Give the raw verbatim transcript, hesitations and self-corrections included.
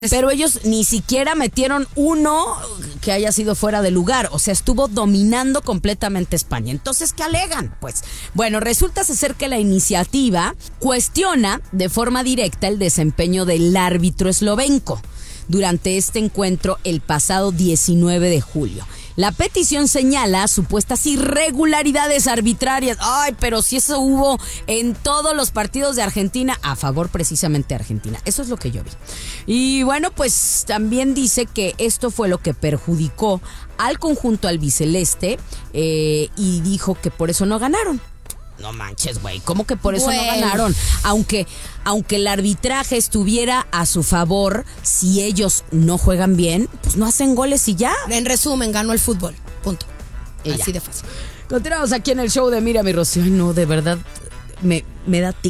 Pero ellos ni siquiera metieron uno que haya sido fuera de lugar. O sea, estuvo dominando completamente España. Entonces, ¿qué alegan? Pues, bueno, resulta ser que la iniciativa cuestiona de forma directa el desempeño del árbitro eslovenco durante este encuentro el pasado diecinueve de julio. La petición señala supuestas irregularidades arbitrarias. Ay, pero si eso hubo en todos los partidos de Argentina, a favor precisamente de Argentina. Eso es lo que yo vi. Y bueno, pues también dice que esto fue lo que perjudicó al conjunto albiceleste eh, y dijo que por eso no ganaron. No manches, güey, ¿cómo que por eso bueno. no ganaron? Aunque, aunque el arbitraje estuviera a su favor, si ellos no juegan bien, pues no hacen goles y ya. En resumen, ganó el fútbol, punto. Así de fácil. Continuamos aquí en el show de Mira mi Rocío. Ay, no, de verdad, me, me da tic.